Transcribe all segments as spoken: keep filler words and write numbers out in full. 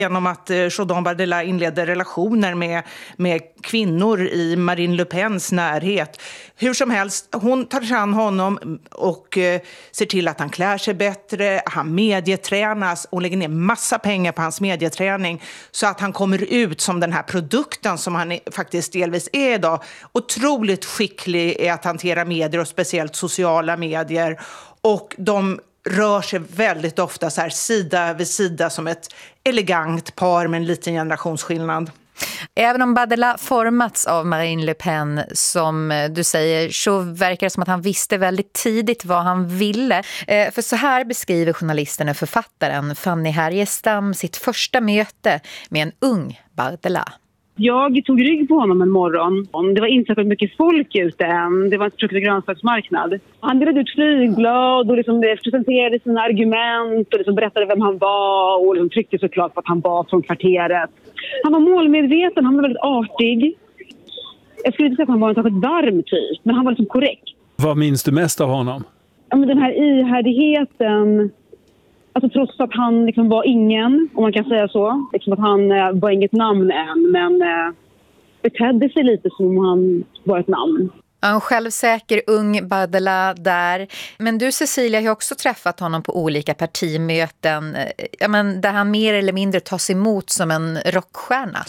genom att Jourdan Bardella inleder relationer med, med kvinnor i Marine Le Pens närhet. Hur som helst, hon tar sig an honom och eh, ser till att han klär sig bättre, han medietränas, hon lägger ner massa pengar på hans medieträning så att han kommer ut som den här produkten som han faktiskt delvis är idag. Otroligt skicklig i att hantera medier och speciellt sociala medier, och de rör sig väldigt ofta så här sida vid sida som ett elegant par med en liten generationsskillnad. Även om Bardella formats av Marine Le Pen, som du säger, så verkar det som att han visste väldigt tidigt vad han ville. För så här beskriver journalisten och författaren Fanny Härgestam sitt första möte med en ung Bardella. Jag tog rygg på honom en morgon. Det var inte så mycket folk ute än. Det var en frukt- och grönsaksmarknad. Han delade ut flygblad och liksom presenterade sina argument och liksom berättade vem han var och liksom tryckte såklart på att han var från kvarteret. Han var målmedveten, han var väldigt artig. Jag skulle inte säga att han var en särskilt varm typ, men han var liksom korrekt. Vad minns du mest av honom? Ja, men den här ihärdigheten. Alltså trots att han liksom var ingen, om man kan säga så. Liksom att han eh, var inget namn än, men eh, betedde sig lite som om han var ett namn. En självsäker ung Bardella där. Men du, Cecilia, har ju också träffat honom på olika partimöten, ja, men där han mer eller mindre tas emot som en rockstjärna.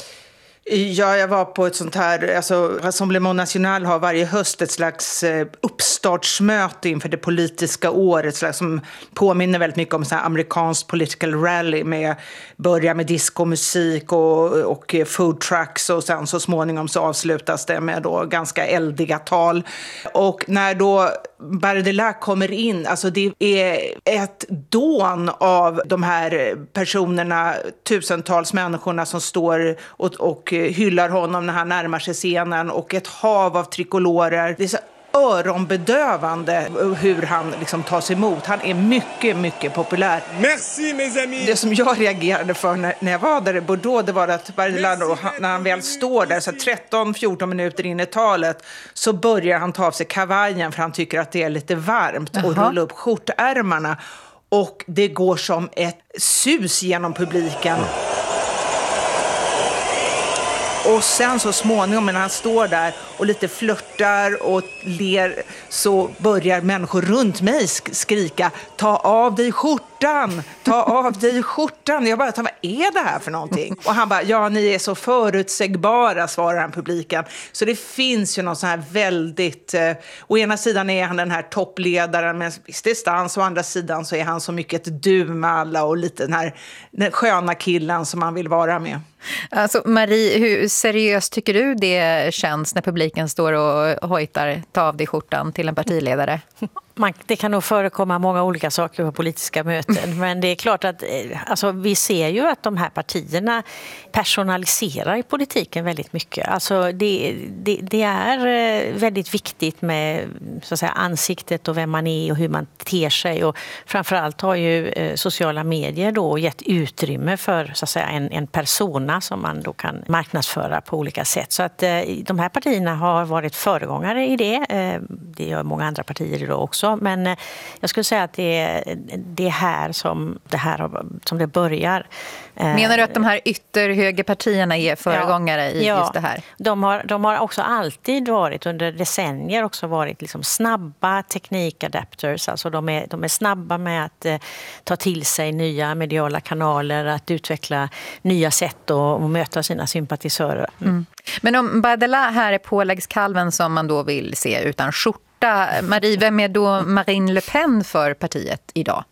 Ja, jag var på ett sånt här, alltså Rassemblement National har varje höst ett slags uppstartsmöte inför det politiska året, slags, som påminner väldigt mycket om så här amerikansk political rally, med börja med discomusik och, och food trucks, och sen så småningom så avslutas det med då ganska eldiga tal. Och när då Bardella kommer in, alltså det är ett dån av de här personerna, tusentals människorna som står och, och hyllar honom när han närmar sig scenen, och ett hav av trikolorer. Det är så öronbedövande hur han liksom tas emot. Han är mycket, mycket populär. Merci, mes amis. Det som jag reagerade för när, när jag var där i Bordeaux, det var att Bardella, när han väl står där så tretton fjorton minuter in i talet, så börjar han ta av sig kavajen för han tycker att det är lite varmt. Aha. Och rulla upp skjortärmarna. Och det går som ett sus genom publiken. Och sen så småningom när han står där och lite flörtar och ler, så börjar människor runt mig skrika: ta av dig skjortan, ta av dig skjortan. Jag bara, vad är det här för någonting? Och han bara, ja, ni är så förutsägbara, svarar han publiken. Så det finns ju någon sån här väldigt, eh, å ena sidan är han den här toppledaren med viss distans, å andra sidan så är han så mycket ett du med alla och lite den här den sköna killen som man vill vara med. Alltså Marie, hur seriöst tycker du det känns när publiken står och hojtar ta av dig skjortan till en partiledare? Man, det kan nog förekomma många olika saker på politiska möten, men det är klart att alltså, vi ser ju att de här partierna personaliserar i politiken väldigt mycket. Alltså, det, det, det är väldigt viktigt med så att säga, ansiktet och vem man är och hur man ter sig, och framförallt har ju eh, sociala medier då gett utrymme för så att säga, en, en persona som man då kan marknadsföra på olika sätt. Så att eh, de här partierna har varit föregångare i det. Eh, det gör många andra partier idag också. Men eh, jag skulle säga att det är, det är här som det, här som det börjar. Eh, Menar du att de här ytterhögerpartierna är föregångare ja, i ja, just det här? De har, de har också alltid varit, under decennier också varit liksom snabba teknikadapters. Alltså de är, de är snabba med att eh, ta till sig nya mediala kanaler, att utveckla nya sätt att och möta sina sympatisörer. Mm. Men om Bardella här är påläggskalven som man då vill se utan skjorta, Marie, vem är då Marine Le Pen för partiet idag?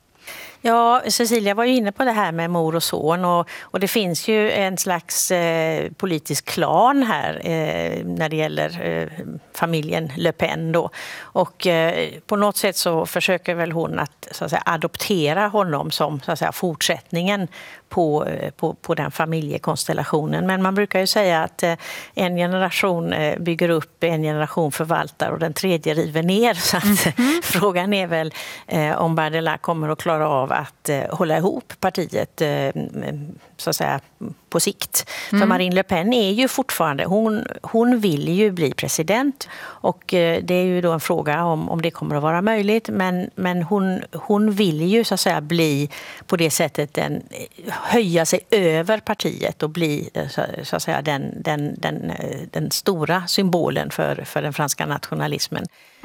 Ja, Cecilia var ju inne på det här med mor och son, och, och det finns ju en slags eh, politisk klan här eh, när det gäller eh, familjen Le Pen då. Och eh, på något sätt så försöker väl hon att, så att säga, adoptera honom som så att säga, fortsättningen på, på, på den familjekonstellationen. Men man brukar ju säga att eh, en generation eh, bygger upp, en generation förvaltar och den tredje river ner. Så att, mm-hmm. frågan är väl eh, om Bardella kommer att klara av att eh, hålla ihop partiet eh, så att säga, på sikt. Mm. För Marine Le Pen är ju fortfarande, hon, hon vill ju bli president och det är ju då en fråga om, om det kommer att vara möjligt, men, men hon, hon vill ju så att säga bli på det sättet den, höja sig över partiet och bli så, så att säga den, den, den, den stora symbolen för, för den franska nationalismen.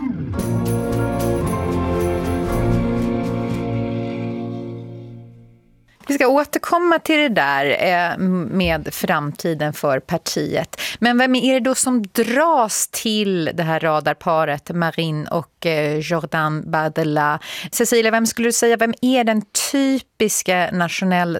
Vi ska återkomma till det där med framtiden för partiet. Men vem är det då som dras till det här radarparet Marine och Jordan Bardella? Cecilia, vem skulle du säga, vem är den typiska Nationell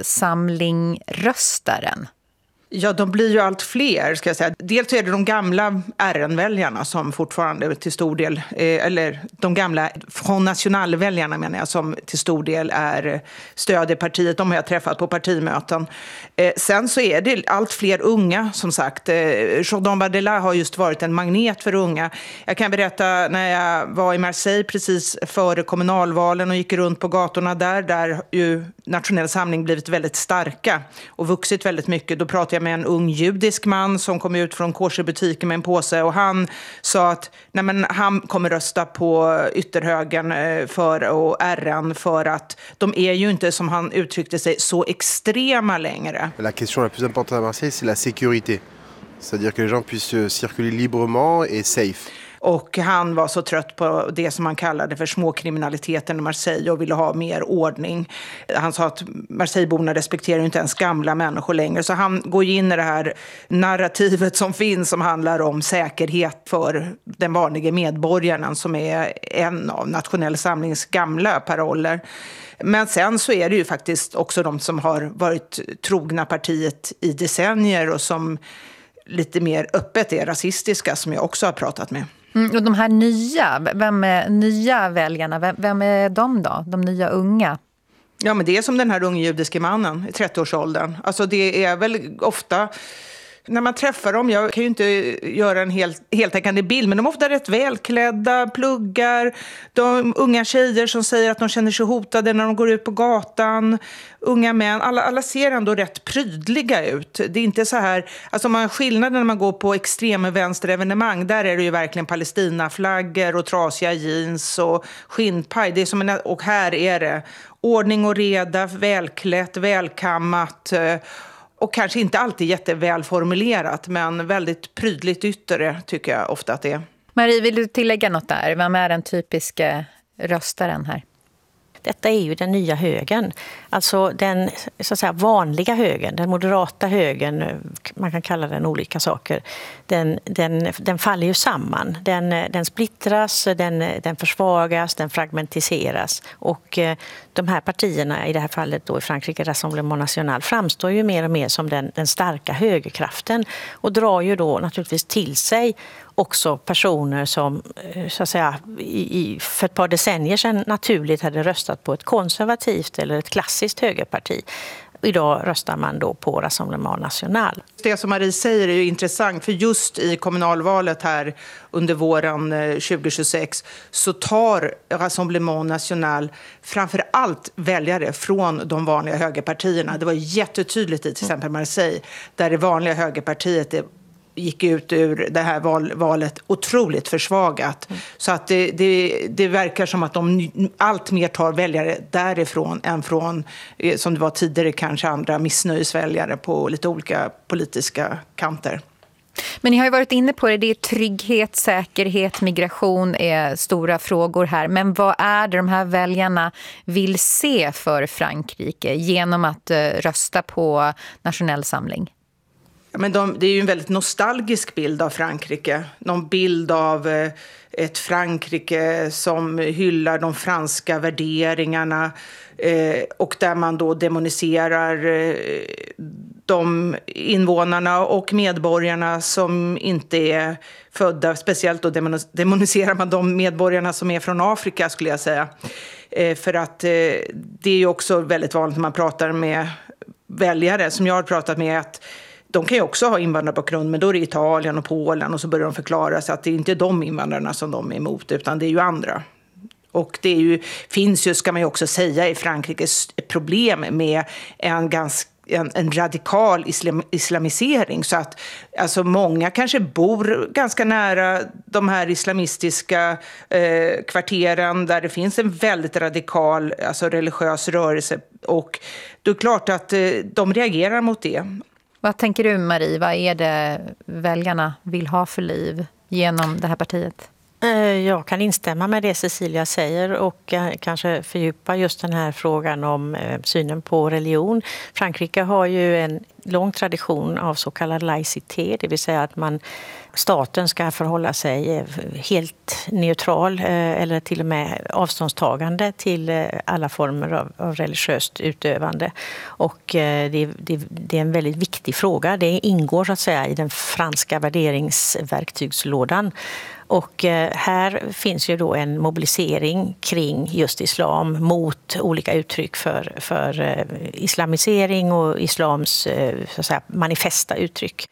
Samling-röstaren? Ja, de blir ju allt fler, ska jag säga. Dels är det de gamla R N-väljarna som fortfarande till stor del, eh, eller de gamla Front National-väljarna menar jag, som till stor del är stöd partiet. De har jag träffat på partimöten. Eh, sen så är det allt fler unga, som sagt. Eh, Jordan Bardella har just varit en magnet för unga. Jag kan berätta när jag var i Marseille precis före kommunalvalen och gick runt på gatorna där, där ju Nationell Samling blivit väldigt starka och vuxit väldigt mycket. Då pratade jag med en ung judisk man som kom ut från korsebutiken med en påse, och han sa att nej, men han kommer rösta på ytterhögern för, och R N för att de är ju inte, som han uttryckte sig, så extrema längre. La question la plus importante à Marseille, c'est la sécurité. C'est-à-dire que les gens puissent circuler librement et safe. Och han var så trött på det som han kallade för småkriminaliteten i Marseille och ville ha mer ordning. Han sa att Marseilleborna respekterar inte ens gamla människor längre. Så han går in i det här narrativet som finns, som handlar om säkerhet för den vanliga medborgaren, som är en av Nationell Samlings gamla paroller. Men sen så är det ju faktiskt också de som har varit trogna partiet i decennier och som lite mer öppet är rasistiska, som jag också har pratat med. Mm, och de här nya, vem är nya väljarna, vem, vem är de då? De nya unga? Ja, men det är som den här unga judiska mannen i trettioårsåldern. Alltså det är väl ofta, när man träffar dem, jag kan ju inte göra en helt, heltäckande bild, men de är ofta rätt välklädda, pluggar, de unga tjejer som säger att de känner sig hotade när de går ut på gatan, unga män, alla, alla ser ändå rätt prydliga ut. Det är inte så här, alltså man har skillnaden när man går på extrema vänsterevenemang, där är det ju verkligen Palestinaflaggor och trasiga jeans och skinnpaj, det är som en, och här är det ordning och reda, välklätt, välkammat, och kanske inte alltid jättevälformulerat, men väldigt prydligt yttre tycker jag ofta att det är. Marie, vill du tillägga något där? Vem är den typiska röstaren här? Detta är ju den nya högern, alltså den så att säga, vanliga högern, den moderata högern, man kan kalla den olika saker, den, den, den faller ju samman, den, den splittras, den, den försvagas, den fragmentiseras, och de här partierna, i det här fallet då i Frankrike, Rassemblement National, framstår ju mer och mer som den, den starka högerkraften och drar ju då naturligtvis till sig också personer som så att säga, i, för ett par decennier sedan naturligt hade röstat på ett konservativt eller ett klassiskt högerparti. Idag röstar man då på Rassemblement National. Det som Marie säger är ju intressant, för just i kommunalvalet här under våren tjugohundratjugosex så tar Rassemblement National framför allt väljare från de vanliga högerpartierna. Det var jättetydligt i till exempel Marseille, där det vanliga högerpartiet är gick ut ur det här val, valet otroligt försvagat. Mm. Så att det, det, det verkar som att de allt mer tar väljare därifrån än från, som det var tidigare, kanske andra missnöjesväljare på lite olika politiska kanter. Men ni har ju varit inne på det, det är trygghet, säkerhet, migration är stora frågor här. Men vad är det de här väljarna vill se för Frankrike genom att rösta på Nationell Samling? Men de, det är ju en väldigt nostalgisk bild av Frankrike. Någon bild av eh, ett Frankrike som hyllar de franska värderingarna eh, och där man då demoniserar eh, de invånarna och medborgarna som inte är födda. Speciellt då demoniserar man de medborgarna som är från Afrika, skulle jag säga. Eh, för att eh, det är ju också väldigt vanligt när man pratar med väljare, som jag har pratat med, att de kan ju också ha invandrarbakgrund, men då är det Italien och Polen, och så börjar de förklara sig att det är inte de invandrarna som de är emot, utan det är ju andra. Och det är ju, finns ju, ska man ju också säga, i Frankrike problem med en ganska en, en radikal islam, islamisering. Så att alltså, många kanske bor ganska nära de här islamistiska eh, kvarteren där det finns en väldigt radikal alltså, religiös rörelse. Och det är klart att eh, de reagerar mot det. Vad tänker du, Marie? Vad är det väljarna vill ha för liv genom det här partiet? Jag kan instämma med det Cecilia säger och kanske fördjupa just den här frågan om synen på religion. Frankrike har ju en lång tradition av så kallad laïcité, det vill säga att man, staten ska förhålla sig helt neutral eller till och med avståndstagande till alla former av, av religiöst utövande. Och det, det, det är en väldigt viktig fråga. Det ingår så att säga i den franska värderingsverktygslådan. Och här finns ju då en mobilisering kring just islam mot olika uttryck för, för islamisering och islams så att säga, manifesta uttryck.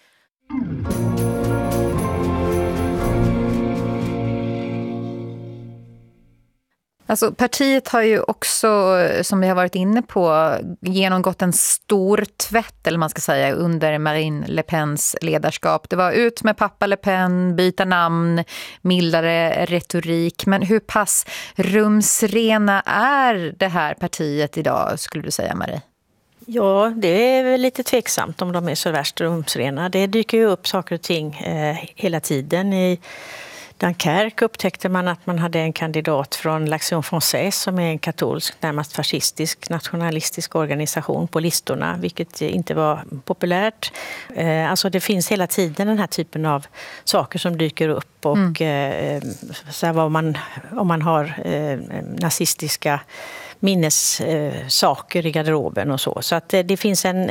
Alltså, partiet har ju också, som vi har varit inne på, genomgått en stor tvätt, eller man ska säga, under Marine Le Pens ledarskap. Det var ut med pappa Le Pen, byta namn, mildare retorik. Men hur pass rumsrena är det här partiet idag, skulle du säga, Marie? Ja, det är väl lite tveksamt om de är så värst rumsrena. Det dyker ju upp saker och ting eh, hela tiden. I Dunkerque upptäckte man att man hade en kandidat från l'Action Française som är en katolsk, närmast fascistisk, nationalistisk organisation på listorna, vilket inte var populärt. Eh, alltså det finns hela tiden den här typen av saker som dyker upp och mm. eh, så här, vad man, om man har eh, nazistiska minnessaker i garderoben och så. Så att det finns en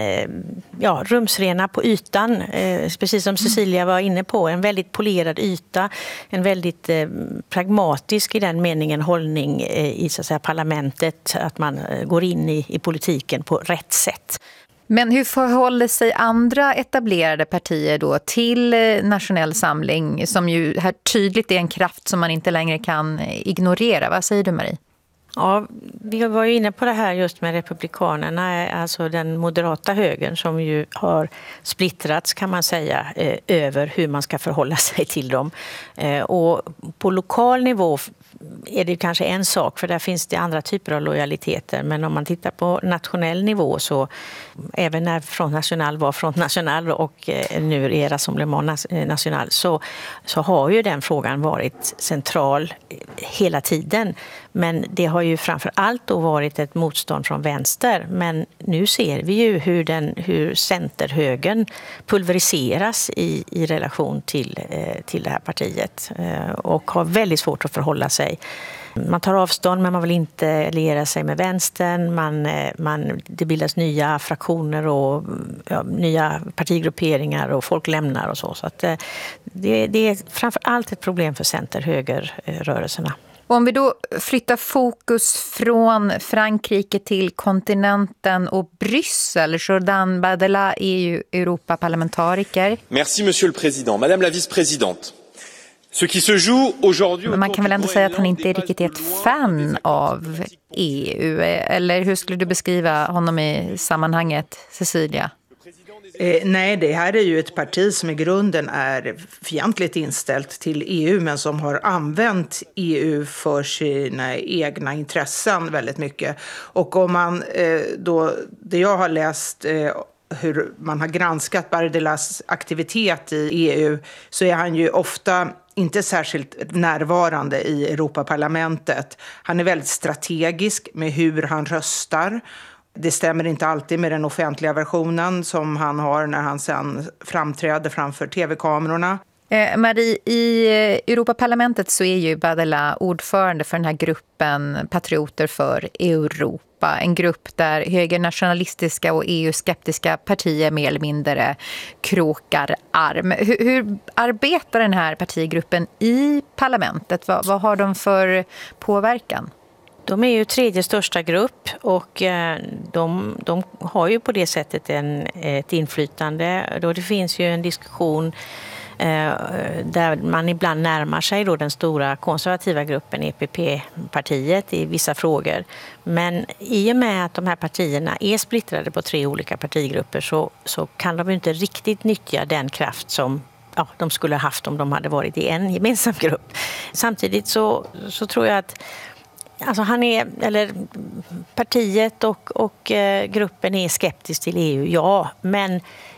ja, rumsrena på ytan, precis som Cecilia var inne på, en väldigt polerad yta, en väldigt pragmatisk i den meningen hållning i så att säga, parlamentet, att man går in i, i politiken på rätt sätt. Men hur förhåller sig andra etablerade partier då till Nationell Samling, som ju här tydligt är en kraft som man inte längre kan ignorera? Vad säger du, Marie? Ja, vi var ju inne på det här just med republikanerna, alltså den moderata högern som ju har splittrats kan man säga eh, över hur man ska förhålla sig till dem. Eh, och på lokal nivå är det kanske en sak, för där finns det andra typer av lojaliteter. Men om man tittar på nationell nivå, så även när Front National var Front National och eh, nu är Rassemblement National, så, så har ju den frågan varit central hela tiden. Men det har ju framför allt då varit ett motstånd från vänster. Men nu ser vi ju hur, den, hur centerhögern pulveriseras i, i relation till, eh, till det här partiet. Eh, och har väldigt svårt att förhålla sig. Man tar avstånd, men man vill inte liera sig med vänstern. Man, man, det bildas nya fraktioner och ja, nya partigrupperingar och folk lämnar och så. Så att, eh, det, det är framför allt ett problem för center-högerrörelserna. Om vi då flyttar fokus från Frankrike till kontinenten och Bryssel. Jordan Bardella är ju Europaparlamentariker. Merci, monsieur le président. Madame la vice-présidente. Ce qui se joue aujourd'hui. Men man kan väl ändå säga att han inte är riktigt ett fan av E U. Eller hur skulle du beskriva honom i sammanhanget, Cecilia? Eh, nej, det här är ju ett parti som i grunden är fientligt inställt till E U, men som har använt E U för sina egna intressen väldigt mycket. Och om man eh, då, det jag har läst eh, hur man har granskat Bardellas aktivitet i E U, så är han ju ofta inte särskilt närvarande i Europaparlamentet. Han är väldigt strategisk med hur han röstar. Det stämmer inte alltid med den offentliga versionen som han har när han sen framträder framför tv-kamerorna. Eh, Marie, i Europaparlamentet så är ju Bardella ordförande för den här gruppen Patrioter för Europa. En grupp där högernationalistiska och E U-skeptiska partier mer eller mindre krokar arm. Hur, hur arbetar den här partigruppen i parlamentet? Vad, vad har de för påverkan? De är ju tredje största grupp och de, de har ju på det sättet en, ett inflytande. Då det finns ju en diskussion där man ibland närmar sig då den stora konservativa gruppen E P P-partiet i vissa frågor. Men i och med att de här partierna är splittrade på tre olika partigrupper så, så kan de inte riktigt nyttja den kraft som ja, de skulle ha haft om de hade varit i en gemensam grupp. Samtidigt så, så tror jag att alltså han är, eller partiet och, och eh, gruppen är skeptisk till E U, ja, men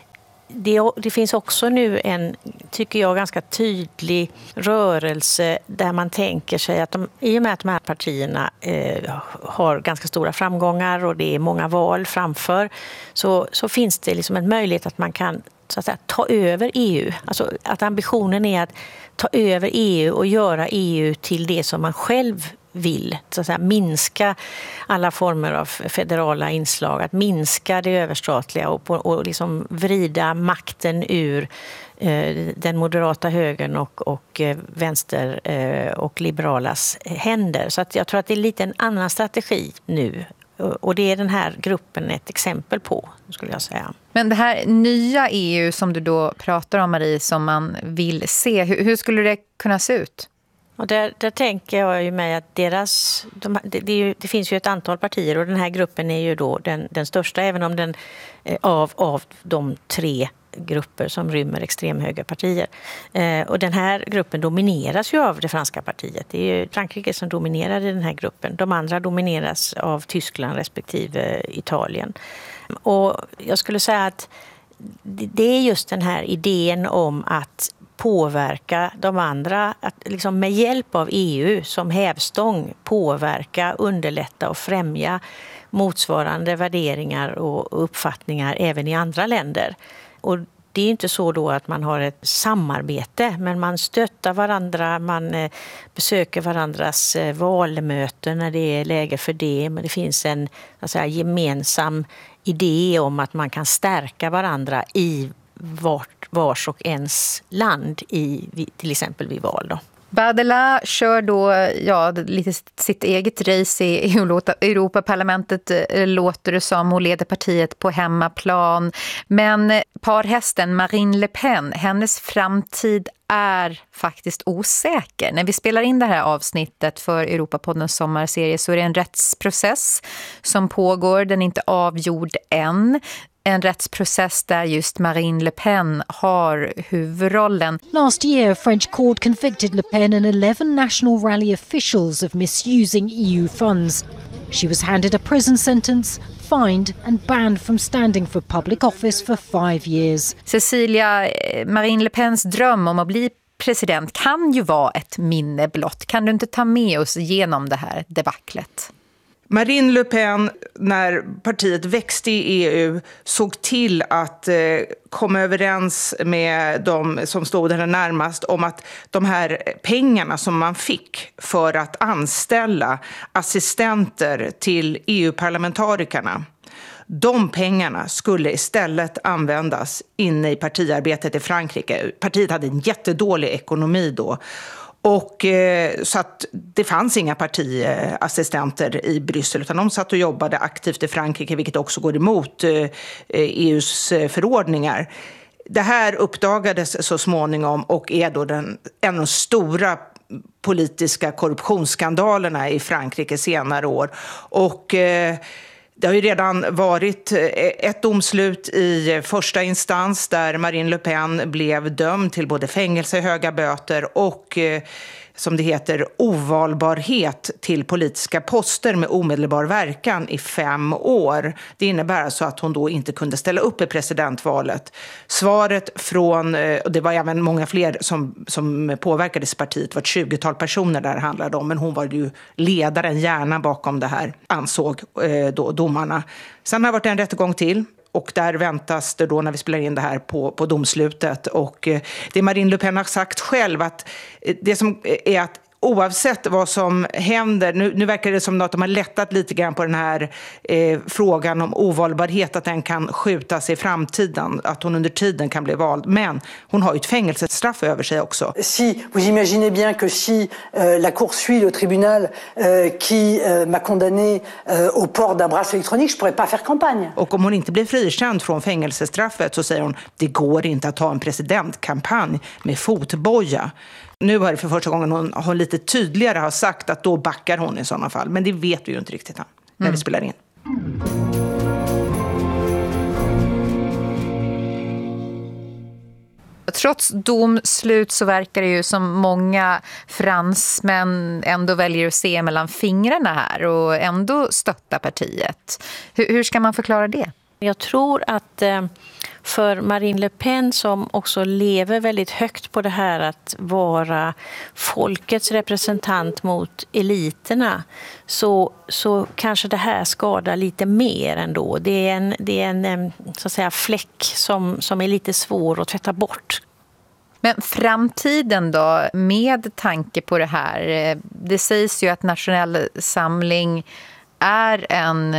det, det finns också nu en, tycker jag, ganska tydlig rörelse där man tänker sig att de, i och med att de här partierna eh, har ganska stora framgångar och det är många val framför, så, så finns det liksom en möjlighet att man kan så att säga, ta över E U. Alltså att ambitionen är att ta över E U och göra E U till det som man själv vill, så att säga, minska alla former av federala inslag, att minska det överstatliga och, och liksom vrida makten ur eh, den moderata högern och, och eh, vänster eh, och liberalas händer. Så att jag tror att det är lite en annan strategi nu. Och det är den här gruppen ett exempel på, skulle jag säga. Men det här nya E U som du då pratar om, Marie, som man vill se, hur, hur skulle det kunna se ut? Och där, där tänker jag ju mig att deras, de, det, det, är ju, det finns ju ett antal partier och den här gruppen är ju då den, den största, även om den av, av de tre grupper som rymmer extremhöga partier. Eh, och den här gruppen domineras ju av det franska partiet. Det är ju Frankrike som dominerar i den här gruppen. De andra domineras av Tyskland respektive Italien. Och jag skulle säga att det är just den här idén om att påverka de andra, att liksom med hjälp av E U som hävstång påverka, underlätta och främja motsvarande värderingar och uppfattningar även i andra länder. Och det är inte så då att man har ett samarbete, men man stöttar varandra, man besöker varandras valmöten när det är läge för det, men det finns en så att säga, gemensam idé om att man kan stärka varandra i vart, vars och ens land, i, till exempel vid val då. Bardella kör då ja, lite sitt eget race i Europaparlamentet, låter det som. Hon leder partiet på hemmaplan. Men parhästen Marine Le Pen, hennes framtid är faktiskt osäker. När vi spelar in det här avsnittet för Europapoddens sommarserie så är det en rättsprocess som pågår. Den är inte avgjord än. En rättsprocess där just Marine Le Pen har huvudrollen. Last year, a French court convicted Le Pen and eleven National Rally officials of misusing E U funds. She was handed a prison sentence, fined and banned from standing for public office for five years. Cecilia, Marine Le Pens dröm om att bli president kan ju vara ett minne blott. Kan du inte ta med oss genom det här debaclet? Marine Le Pen, när partiet växte i E U, såg till att eh, komma överens med de som stod där närmast om att de här pengarna som man fick för att anställa assistenter till E U-parlamentarikerna, de pengarna skulle istället användas inne i partiarbetet i Frankrike. Partiet hade en jättedålig ekonomi då. Och eh, så att det fanns inga partiassistenter i Bryssel utan de satt och jobbade aktivt i Frankrike, vilket också går emot eh, E U:s förordningar. Det här uppdagades så småningom och är då den, en av de stora politiska korruptionsskandalerna i Frankrike senare år. Och eh, det har ju redan varit ett domslut i första instans där Marine Le Pen blev dömd till både fängelse, höga böter och, som det heter, ovalbarhet till politiska poster med omedelbar verkan i fem år. Det innebär alltså att hon då inte kunde ställa upp i presidentvalet. Svaret från, och det var även många fler som, som påverkades partiet, var ett tjugotal personer där det handlade om, men hon var ju ledaren, hjärnan bakom det här, ansåg då domarna. Sen har det varit en rättegång till. Och där väntas det då, när vi spelar in det här, på, på domslutet. Och det Marine Le Pen har sagt själv, att det som är att oavsett vad som händer, nu, nu verkar det som att de har lättat lite grann på den här eh, frågan om ovalbarhet, att den kan skjutas i framtiden, att hon under tiden kan bli vald. Men hon har ju ett fängelsestraff över sig också. Si vous imaginez bien que si euh, la cour suit le tribunal euh, qui euh, m'a condamné euh, au port d'un bracelet électronique, je pourrais pas faire campagne. Och om hon inte blir frikänd från fängelsestraffet så säger hon, det går inte att ha en presidentkampanj med fotboja. Nu har det för första gången hon, hon lite tydligare har sagt att då backar hon i sådana fall. Men det vet vi ju inte riktigt än, när mm. det spelar in. Trots domslut så verkar det ju som många fransmän ändå väljer att se mellan fingrarna här och ändå stötta partiet. Hur, hur ska man förklara det? Jag tror att för Marine Le Pen, som också lever väldigt högt på det här att vara folkets representant mot eliterna, så, så kanske det här skadar lite mer ändå. Det är en, det är en så att säga, fläck som, som är lite svår att tvätta bort. Men framtiden då, med tanke på det här? Det sägs ju att Nationell Samling är en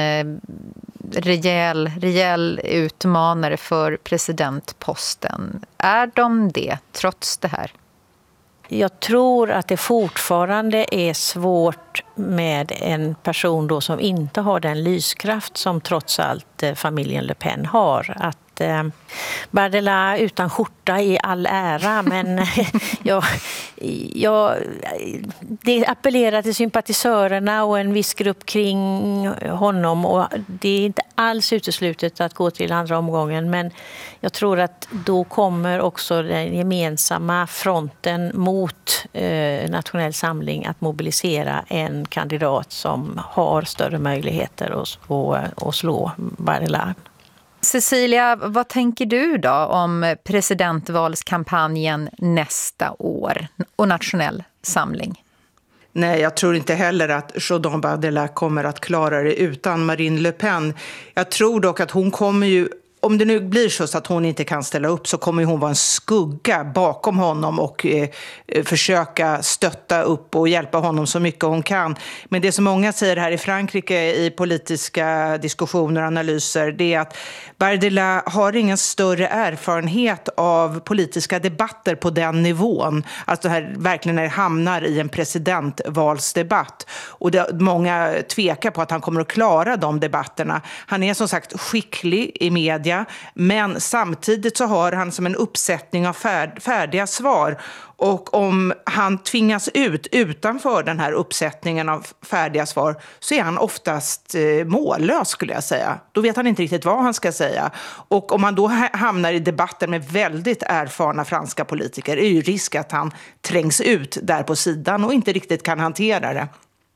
rejäl, rejäl utmanare för presidentposten. Är de det trots det här? Jag tror att det fortfarande är svårt med en person då som inte har den lyskraft som trots allt familjen Le Pen har. Att eh, Bardella utan skjorta i all ära, men jag, jag, det appellerar till sympatisörerna och en viss grupp kring honom, och det är inte alls uteslutet att gå till andra omgången, men jag tror att då kommer också den gemensamma fronten mot eh, Nationell Samling att mobilisera en kandidat som har större möjligheter att, att, att slå Bardella. Cecilia, vad tänker du då om presidentvalskampanjen nästa år och Nationell Samling? Nej, jag tror inte heller att Jordan Bardella kommer att klara det utan Marine Le Pen. Jag tror dock att hon kommer ju, om det nu blir så att hon inte kan ställa upp, så kommer hon vara en skugga bakom honom och eh, försöka stötta upp och hjälpa honom så mycket hon kan. Men det som många säger här i Frankrike i politiska diskussioner och analyser, det är att Bardella har ingen större erfarenhet av politiska debatter på den nivån. Alltså här verkligen när det hamnar i en presidentvalsdebatt. Och det, många tvekar på att han kommer att klara de debatterna. Han är som sagt skicklig i media, men samtidigt så har han som en uppsättning av färd, färdiga svar. Och om han tvingas ut utanför den här uppsättningen av färdiga svar, så är han oftast eh, mållös, skulle jag säga. Då vet han inte riktigt vad han ska säga. Och om man då hamnar i debatter med väldigt erfarna franska politiker, är ju risk att han trängs ut där på sidan och inte riktigt kan hantera det.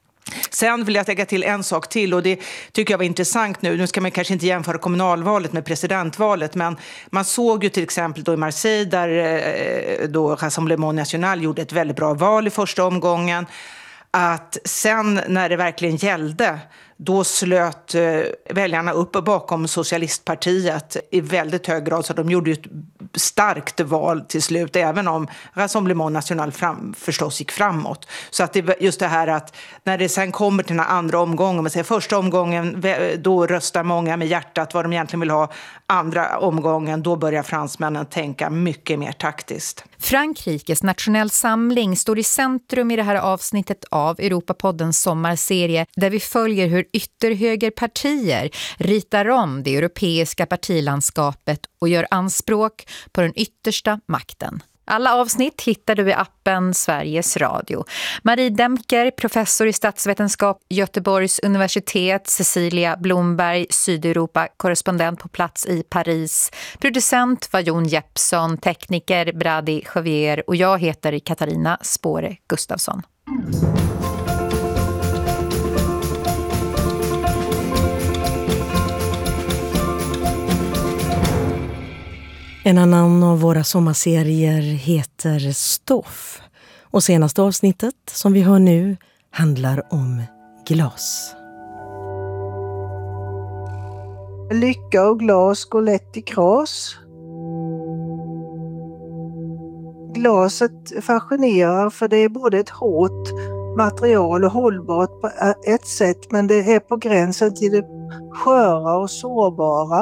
Sen vill jag lägga till en sak till, och det tycker jag var intressant nu. Nu ska man kanske inte jämföra kommunalvalet med presidentvalet, men man såg ju till exempel då i Marseille där då Rassemblement National gjorde ett väldigt bra val i första omgången, att sen när det verkligen gällde, då slöt väljarna upp bakom socialistpartiet i väldigt hög grad, så de gjorde ett starkt val till slut, även om Rassemblement National fram, förstås gick framåt. Så att det just det här att när det sen kommer till den andra omgången, man säger första omgången, då röstar många med hjärtat vad de egentligen vill ha. Andra omgången, då börjar fransmännen tänka mycket mer taktiskt. Frankrikes Nationell Samling står i centrum i det här avsnittet av Europapoddens sommarserie, där vi följer hur ytterhögerpartier ritar om det europeiska partilandskapet och gör anspråk på den yttersta makten. Alla avsnitt hittar du i appen Sveriges Radio. Marie Demker, professor i statsvetenskap, Göteborgs universitet. Cecilia Blomberg, Sydeuropa, korrespondent på plats i Paris. Producent var Jon Jeppsson, tekniker Brady Javier och jag heter Katarina Spåre Gustafsson. En annan av våra sommarserier heter Stoff. Och senaste avsnittet som vi hör nu handlar om glas. Lycka och glas går lätt i kras. glaset fascinerar för det är både ett hårt material och hållbart på ett sätt, men det är på gränsen till det sköra och sårbara.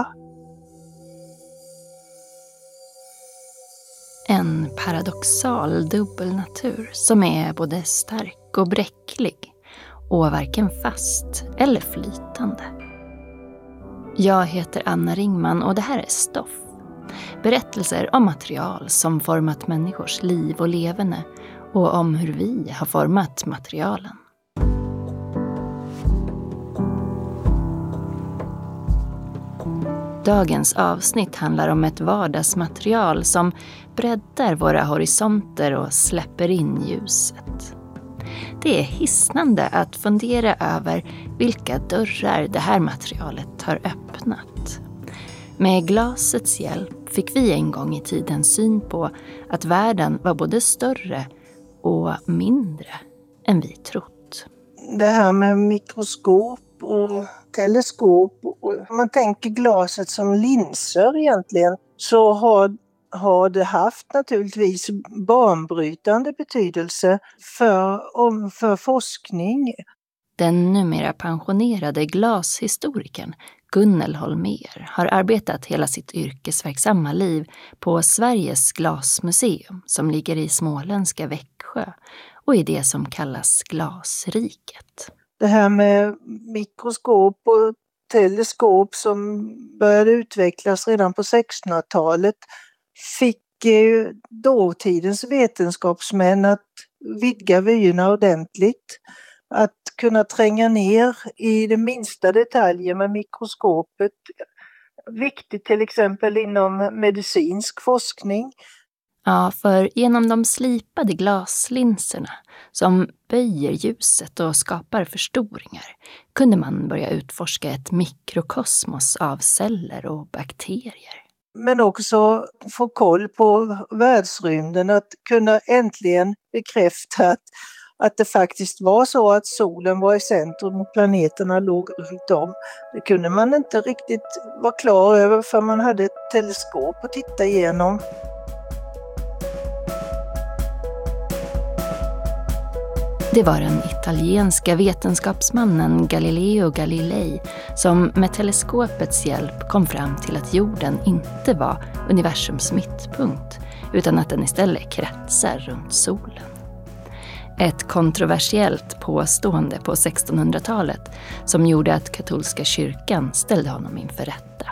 En paradoxal dubbelnatur som är både stark och bräcklig och varken fast eller flytande. Jag heter Anna Ringman och det här är Stoff. Berättelser om material som format människors liv och leverne och om hur vi har format materialen. Dagens avsnitt handlar om ett vardagsmaterial som breddar våra horisonter och släpper in ljuset. Det är hisnande att fundera över vilka dörrar det här materialet har öppnat. Med glasets hjälp fick vi en gång i tiden syn på att världen var både större och mindre än vi trott. Det här med mikroskop och teleskop, och om man tänker glaset som linser egentligen, så har, har det haft naturligtvis banbrytande betydelse för, om, för forskning. Den numera pensionerade glashistorikern Gunnel Holmér har arbetat hela sitt yrkesverksamma liv på Sveriges glasmuseum som ligger i småländska Växjö och i det som kallas Glasriket. Det här med mikroskop och teleskop som började utvecklas redan på sextonhundratalet fick ju dåtidens vetenskapsmän att vidga vyerna ordentligt. Att kunna tränga ner i de minsta detaljer med mikroskopet. Viktigt till exempel inom medicinsk forskning. Ja, för genom de slipade glaslinserna som böjer ljuset och skapar förstoringar kunde man börja utforska ett mikrokosmos av celler och bakterier. Men också få koll på världsrymden, att kunna äntligen bekräfta att, att det faktiskt var så att solen var i centrum och planeterna låg runt om. Det kunde man inte riktigt vara klar över för man hade ett teleskop att titta igenom. Det var den italienska vetenskapsmannen Galileo Galilei som med teleskopets hjälp kom fram till att jorden inte var universums mittpunkt utan att den istället kretsar runt solen. Ett kontroversiellt påstående på sextonhundratalet som gjorde att katolska kyrkan ställde honom inför rätta.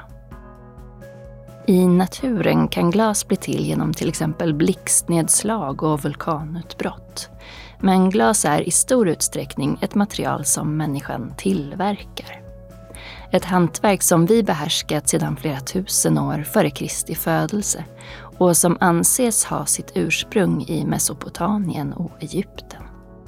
I naturen kan glas bli till genom till exempel blixtnedslag och vulkanutbrott. Men glas är i stor utsträckning ett material som människan tillverkar. Ett hantverk som vi behärskat sedan flera tusen år före Kristi födelse och som anses ha sitt ursprung i Mesopotamien och Egypten.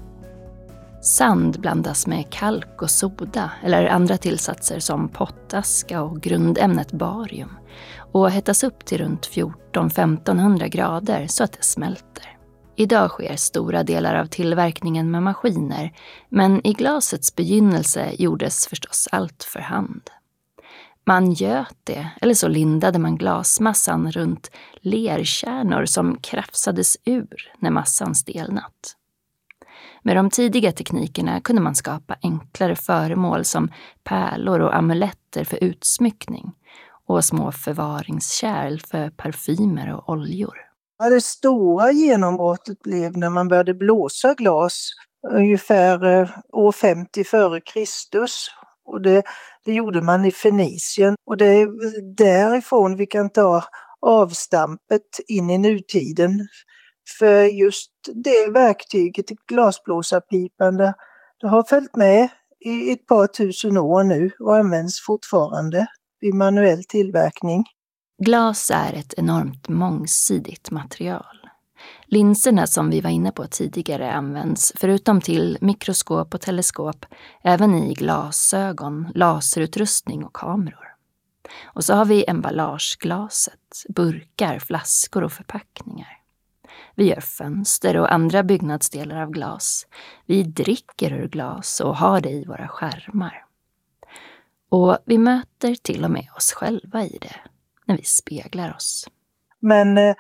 Sand blandas med kalk och soda eller andra tillsatser som pottaska och grundämnet barium och hettas upp till runt fjorton till femtonhundra grader så att det smälter. Idag sker stora delar av tillverkningen med maskiner, men i glasets begynnelse gjordes förstås allt för hand. Man göt det, eller så lindade man glasmassan runt lerkärnor som krafsades ur när massan stelnat. Med de tidiga teknikerna kunde man skapa enklare föremål som pärlor och amuletter för utsmyckning och små förvaringskärl för parfymer och oljor. Ja, det stora genombrottet blev när man började blåsa glas ungefär år femtio före Kristus. Och det, det gjorde man i Fenicien. Och det är därifrån vi kan ta avstampet in i nutiden. För just det verktyget, glasblåsarpipan, det, det har följt med i ett par tusen år nu och används fortfarande vid manuell tillverkning. Glas är ett enormt mångsidigt material. Linserna som vi var inne på tidigare används förutom till mikroskop och teleskop även i glasögon, laserutrustning och kameror. Och så har vi emballageglaset, burkar, flaskor och förpackningar. Vi gör fönster och andra byggnadsdelar av glas. Vi dricker ur glas och har det i våra skärmar. Och vi möter till och med oss själva i det när vi speglar oss. Men eh,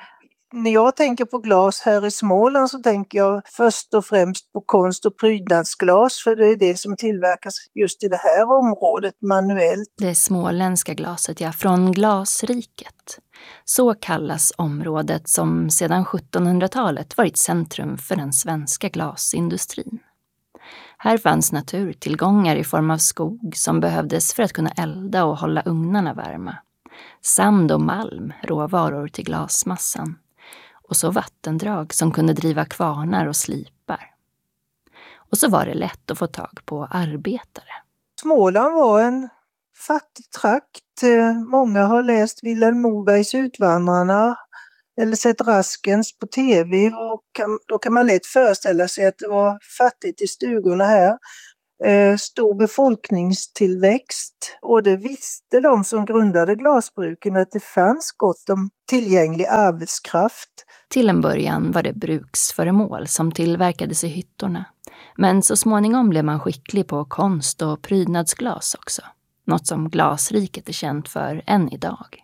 När jag tänker på glas här i Småland så tänker jag först och främst på konst- och prydnadsglas, för det är det som tillverkas just i det här området manuellt. Det småländska glaset, ja, från glasriket. Så kallas området som sedan sjuttonhundratalet varit centrum för den svenska glasindustrin. Här fanns naturtillgångar i form av skog som behövdes för att kunna elda och hålla ugnarna varma. Sand och malm, råvaror till glasmassan. Och så vattendrag som kunde driva kvarnar och slipar. Och så var det lätt att få tag på arbetare. Småland var en fattig trakt. Många har läst Vilhelm Mobergs Utvandrarna eller sett Raskens på tv, och kan, då kan man lätt föreställa sig att det var fattigt i stugorna här. Eh, stor befolkningstillväxt, och det visste de som grundade glasbruken att det fanns gott om tillgänglig arbetskraft. Till en början var det bruksföremål som tillverkades i hyttorna. Men så småningom blev man skicklig på konst- och prydnadsglas också. Något som glasriket är känt för än idag.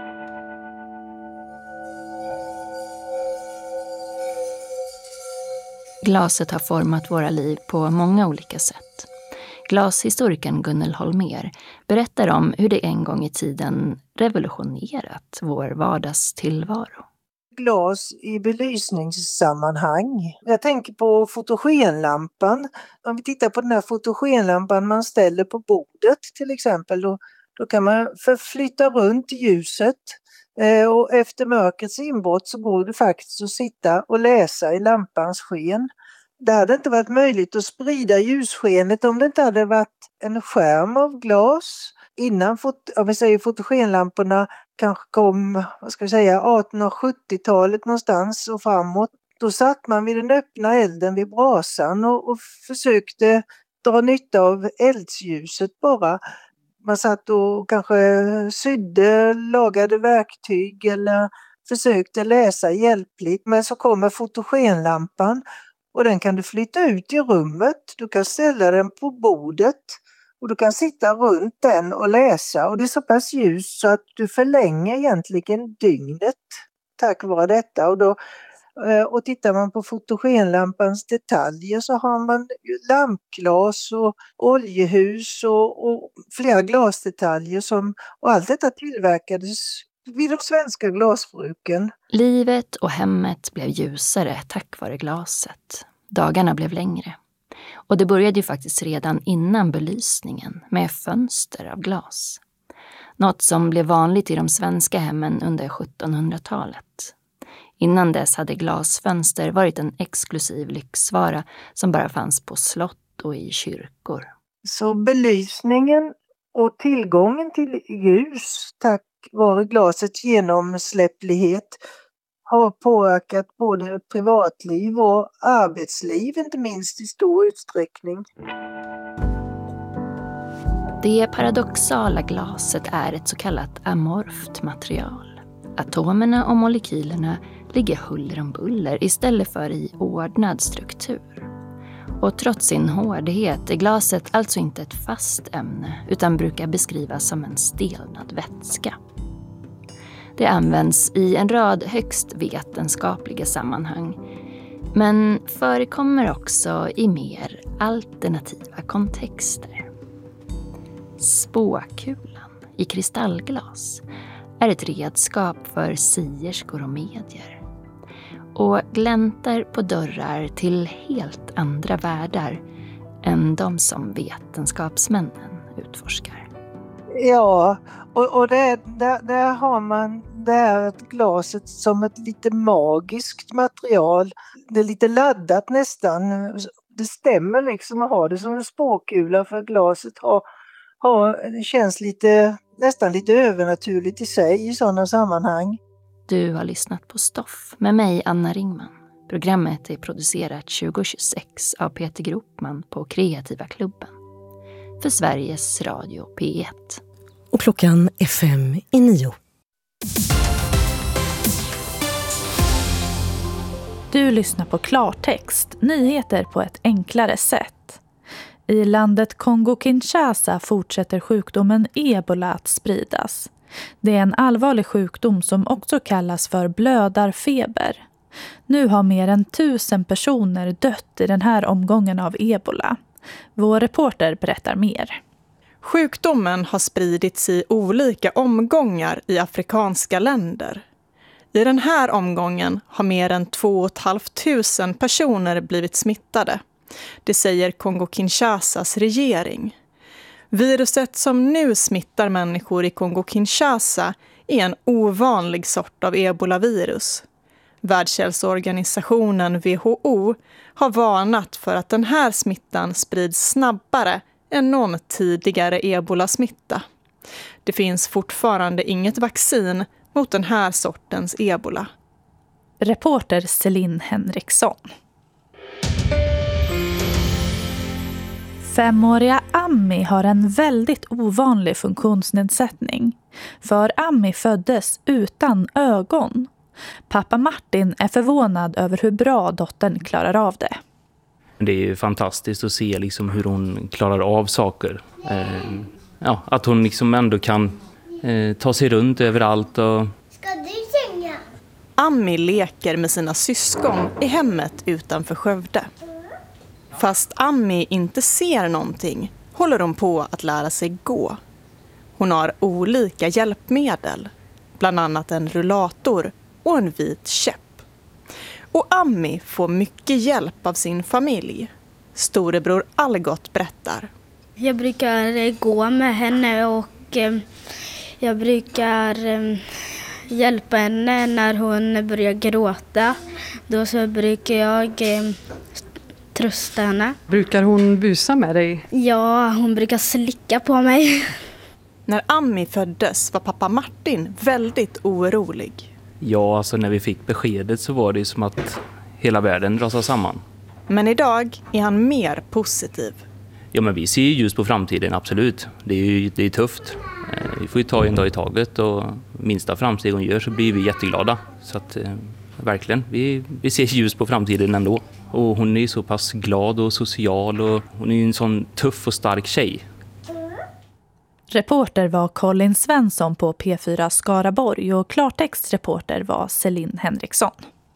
Glaset har format våra liv på många olika sätt. Glashistorikern Gunnel Holmér berättar om hur det en gång i tiden revolutionerat vår vardagstillvaro. Glas i belysningssammanhang. Jag tänker på fotogenlampan. Om vi tittar på den här fotogenlampan man ställer på bordet till exempel, då, då kan man förflytta runt ljuset. Eh, och efter mörkrets inbrott så går det faktiskt att sitta och läsa i lampans sken. Det hade inte varit möjligt att sprida ljusskenet om det inte hade varit en skärm av glas. Innan fot- om vi säger fotogenlamporna kanske kom, vad ska jag säga, arton- och sjuttiotalet någonstans och framåt. Då satt man vid den öppna elden vid brasan och, och försökte dra nytta av eldsljuset bara. Man satt och kanske sydde, lagade verktyg eller försökte läsa hjälpligt. Men så kommer fotogenlampan och den kan du flytta ut i rummet. Du kan ställa den på bordet och du kan sitta runt den och läsa. Och det är så pass ljus så att du förlänger egentligen dygnet tack vare detta. Och, då, och tittar man på fotogenlampans detaljer så har man lampglas och oljehus och, och flera glasdetaljer. Som, och allt detta tillverkades vid de svenska glasbruken. Livet och hemmet blev ljusare tack vare glaset. Dagarna blev längre. Och det började ju faktiskt redan innan belysningen med fönster av glas. Något som blev vanligt i de svenska hemmen under sjuttonhundratalet. Innan dess hade glasfönster varit en exklusiv lyxvara som bara fanns på slott och i kyrkor. Så belysningen och tillgången till ljus tack vare glasets genomsläpplighet har påverkat både privatliv och arbetsliv, inte minst i stor utsträckning. Det paradoxala glaset är ett så kallat amorft material. Atomerna och molekylerna ligger huller om buller istället för i ordnad struktur. Och trots sin hårdhet är glaset alltså inte ett fast ämne utan brukar beskrivas som en stelnad vätska. Det används i en rad högst vetenskapliga sammanhang, men förekommer också i mer alternativa kontexter. Spåkulan i kristallglas är ett redskap för sierskor och medier och gläntar på dörrar till helt andra världar än de som vetenskapsmännen utforskar. Ja, och, och det, där, där har man det här glaset som ett lite magiskt material. Det är lite laddat nästan. Det stämmer liksom att ha det som en spåkula, för glaset har, har, det känns lite, nästan lite övernaturligt i sig i sådana sammanhang. Du har lyssnat på Stoff med mig, Anna Ringman. Programmet är producerat tjugo tjugosex av Peter Gropman på Kreativa klubben för Sveriges Radio P ett. Och klockan är fem i nio. Du lyssnar på Klartext, nyheter på ett enklare sätt. I landet Kongo-Kinshasa fortsätter sjukdomen Ebola att spridas. Det är en allvarlig sjukdom som också kallas för blödarfeber. Nu har mer än tusen personer dött i den här omgången av ebola. Vår reporter berättar mer. Sjukdomen har spridits i olika omgångar i afrikanska länder. I den här omgången har mer än två och ett halvt tusen personer blivit smittade. Det säger Kongo-Kinshasas regering. Viruset som nu smittar människor i Kongo-Kinshasa är en ovanlig sort av ebolavirus. Världshälsoorganisationen W H O har varnat för att den här smittan sprids snabbare än någon tidigare ebolasmitta. Det finns fortfarande inget vaccin mot den här sortens ebola. Reporter Celine Henriksson. Femåriga Ami har en väldigt ovanlig funktionsnedsättning. För Ami föddes utan ögon. Pappa Martin är förvånad över hur bra dottern klarar av det. Det är ju fantastiskt att se liksom hur hon klarar av saker. Eh, ja, att hon liksom ändå kan eh, ta sig runt överallt. Och... Ska du sjunga? Ami leker med sina syskon i hemmet utanför Skövde. Fast Ami inte ser någonting håller hon på att lära sig gå. Hon har olika hjälpmedel, bland annat en rullator och en vit käpp. Och Ami får mycket hjälp av sin familj. Storebror Algot berättar. Jag brukar gå med henne och eh, jag brukar eh, hjälpa henne när hon börjar gråta. Då så brukar jag eh, trösta henne. Brukar hon busa med dig? Ja, hon brukar slicka på mig. När Ami föddes var pappa Martin väldigt orolig. Ja, alltså när vi fick beskedet så var det som att hela världen rasade samman. Men idag är han mer positiv. Ja, men vi ser ju ljus på framtiden, absolut. Det är ju det är tufft. Vi får ju ta en dag i taget och minsta framsteg hon gör så blir vi jätteglada. Så att eh, verkligen, vi, vi ser ljus på framtiden ändå. Och hon är så pass glad och social och hon är en sån tuff och stark tjej. Reporter var Colin Svensson på P fyra Skaraborg och klartextreporter var Celine Henriksson.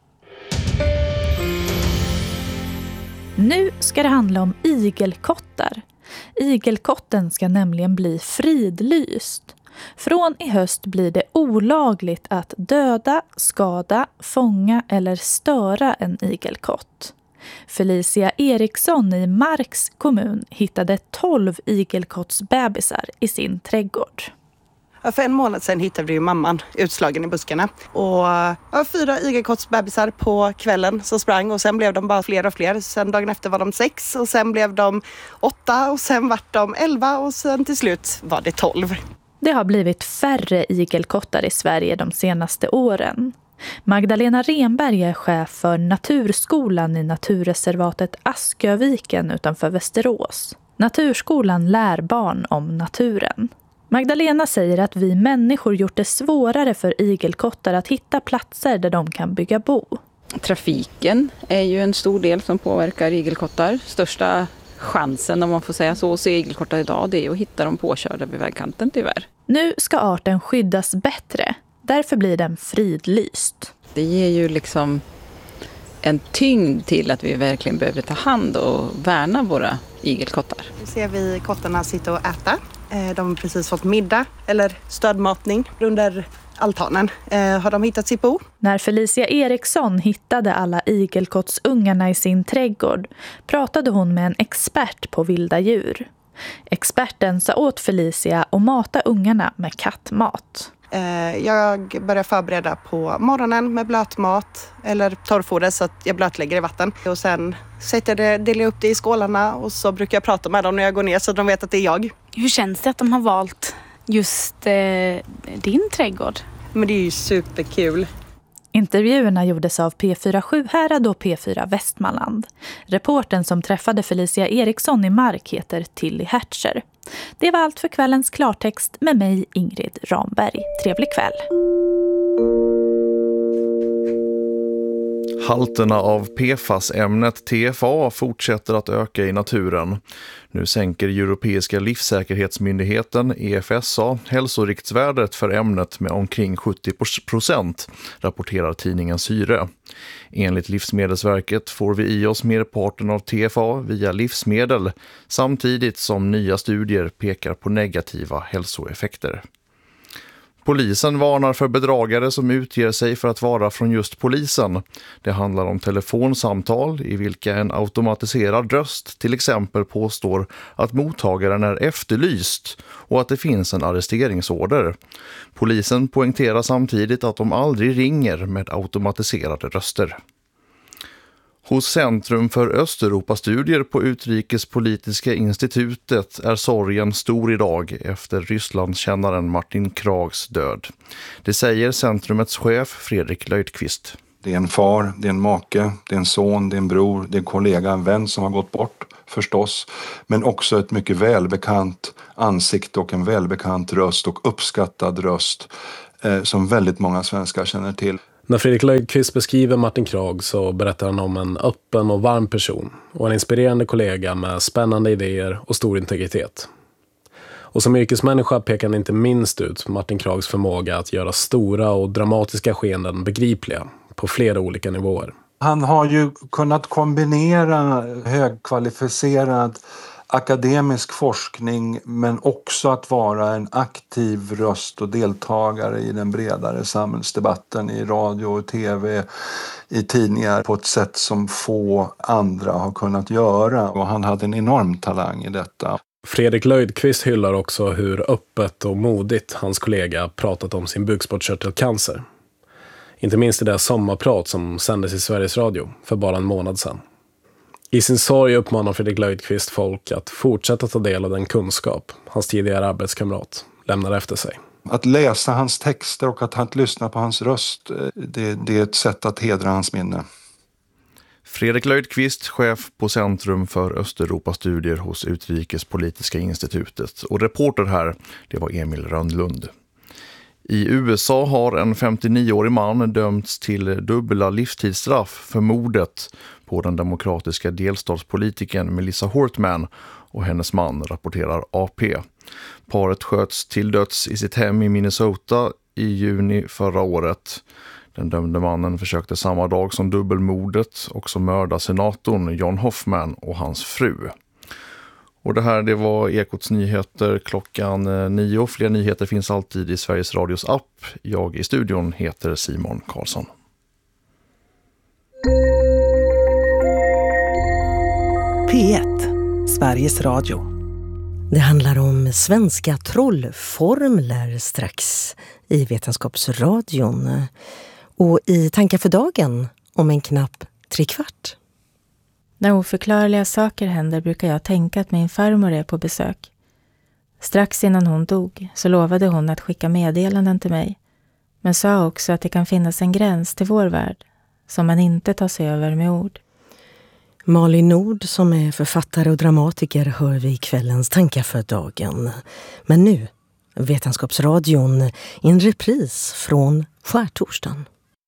Nu ska det handla om igelkottar. Igelkotten ska nämligen bli fridlyst. Från i höst blir det olagligt att döda, skada, fånga eller störa en igelkott. Felicia Eriksson i Marks kommun hittade tolv igelkottsbebisar i sin trädgård. För en månad sedan hittade vi mamman utslagen i buskarna. Och ja, fyra igelkottsbebisar på kvällen som sprang och sen blev de bara fler och fler. Sen dagen efter var de sex och sen blev de åtta och sen var de elva och sen till slut var det tolv. Det har blivit färre igelkottar i Sverige de senaste åren. Magdalena Renberg är chef för Naturskolan i naturreservatet Asköviken utanför Västerås. Naturskolan lär barn om naturen. Magdalena säger att vi människor gjort det svårare för igelkottar att hitta platser där de kan bygga bo. Trafiken är ju en stor del som påverkar igelkottar. Största chansen, om man får säga så, att se igelkottar idag, det är att hitta dem påkörda vid vägkanten tyvärr. Nu ska arten skyddas bättre. Därför blir den fridlyst. Det ger ju liksom en tyngd till att vi verkligen behöver ta hand och värna våra igelkottar. Nu ser vi kottarna sitta och äta. De har precis fått middag eller stödmatning under altanen. Har de hittat sitt bo? När Felicia Eriksson hittade alla igelkottsungarna i sin trädgård pratade hon med en expert på vilda djur. Experten sa åt Felicia att mata ungarna med kattmat. Jag börjar förbereda på morgonen med blötmat eller torrfoder så att jag blötlägger i vatten. Och sen sätter det, delar jag upp det i skålarna och så brukar jag prata med dem när jag går ner så att de vet att det är jag. Hur känns det att de har valt just eh, din trädgård? Men det är ju superkul. Intervjuerna gjordes av P fyra Sjuhärad och P fyra Västmanland. Reporten som träffade Felicia Eriksson i Mark heter Tilly Hertzer. Det var allt för kvällens klartext med mig, Ingrid Ramberg. Trevlig kväll. Halterna av P F A S-ämnet T F A fortsätter att öka i naturen. Nu sänker Europeiska livssäkerhetsmyndigheten E F S A hälsoriktsvärdet för ämnet med omkring sjuttio procent, rapporterar tidningen Syre. Enligt Livsmedelsverket får vi i oss merparten av T F A via livsmedel, samtidigt som nya studier pekar på negativa hälsoeffekter. Polisen varnar för bedragare som utger sig för att vara från just polisen. Det handlar om telefonsamtal i vilka en automatiserad röst till exempel påstår att mottagaren är efterlyst och att det finns en arresteringsorder. Polisen poängterar samtidigt att de aldrig ringer med automatiserade röster. Hos Centrum för Östeuropastudier på Utrikespolitiska institutet är sorgen stor idag efter Rysslandskännaren Martin Krags död. Det säger centrumets chef Fredrik Löjdqvist. Det är en far, det är en make, det är en son, det är en bror, det är en kollega, en vän som har gått bort förstås. Men också ett mycket välbekant ansikte och en välbekant röst och uppskattad röst eh, som väldigt många svenskar känner till. När Fredrik Löjdqvist beskriver Martin Krag så berättar han om en öppen och varm person och en inspirerande kollega med spännande idéer och stor integritet. Och som yrkesmänniska pekar han inte minst ut Martin Krags förmåga att göra stora och dramatiska skeenden begripliga på flera olika nivåer. Han har ju kunnat kombinera högkvalificerad akademisk forskning men också att vara en aktiv röst och deltagare i den bredare samhällsdebatten i radio och tv, i tidningar på ett sätt som få andra har kunnat göra. Och han hade en enorm talang i detta. Fredrik Löjdqvist hyllar också hur öppet och modigt hans kollega pratat om sin bukspottkörtelcancer. Inte minst i det sommarprat som sändes i Sveriges Radio för bara en månad sedan. I sin sorg uppmanar Fredrik Löjdqvist folk att fortsätta ta del av den kunskap hans tidigare arbetskamrat lämnar efter sig. Att läsa hans texter och att han lyssnar på hans röst, det, det är ett sätt att hedra hans minne. Fredrik Löjdqvist, chef på Centrum för Östeuropastudier hos Utrikespolitiska institutet. Och reporter här, det var Emil Rönnlund. I U S A har en femtionioårig man dömts till dubbla livstidsstraff för mordet på den demokratiska delstatspolitikern Melissa Hortman och hennes man, rapporterar A P. Paret sköts till döds i sitt hem i Minnesota i juni förra året. Den dömde mannen försökte samma dag som dubbelmordet också mörda senatorn John Hoffman och hans fru. Och det här, det var Ekots nyheter klockan nio. Fler nyheter finns alltid i Sveriges Radios app. Jag i studion heter Simon Karlsson. P ett, Sveriges Radio. Det handlar om svenska trollformler strax i Vetenskapsradion. Och i Tankar för dagen om en knapp tre kvart. När oförklarliga saker händer brukar jag tänka att min farmor är på besök. Strax innan hon dog så lovade hon att skicka meddelanden till mig. Men sa också att det kan finnas en gräns till vår värld som man inte tar sig över med ord. Malin Nord som är författare och dramatiker hör vi i kvällens Tankar för dagen. Men nu, Vetenskapsradion i en repris från skärtorsdagen.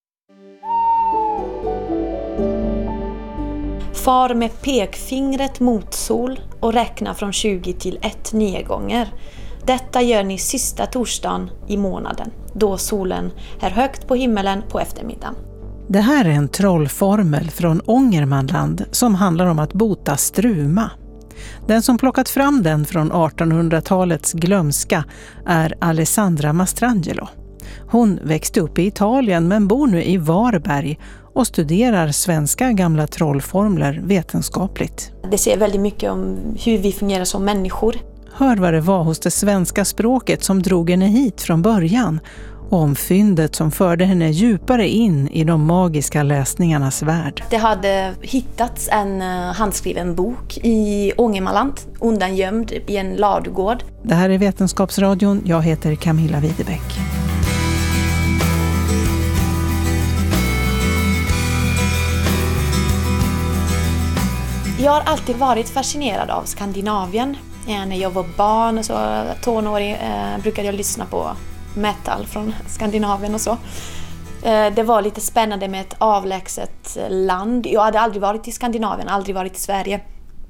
Far med pekfingret mot sol och räkna från tjugo till ett nio gånger. Detta gör ni sista torsdagen i månaden, då solen är högt på himmelen på eftermiddagen. Det här är en trollformel från Ångermanland som handlar om att bota struma. Den som plockat fram den från artonhundratalets glömska är Alessandra Mastrangelo. Hon växte upp i Italien men bor nu i Varberg och studerar svenska gamla trollformler vetenskapligt. Det säger väldigt mycket om hur vi fungerar som människor. Hör vad det var hos det svenska språket som drog henne hit från början. Och om fyndet som förde henne djupare in i de magiska läsningarnas värld. Det hade hittats en handskriven bok i Ångermanland, undangömd i en ladugård. Det här är Vetenskapsradion, jag heter Camilla Widebäck. Jag har alltid varit fascinerad av Skandinavien. När jag var barn, så tonårig, eh, brukade jag lyssna på metal från Skandinavien och så. Det var lite spännande med ett avlägset land. Jag hade aldrig varit i Skandinavien, aldrig varit i Sverige.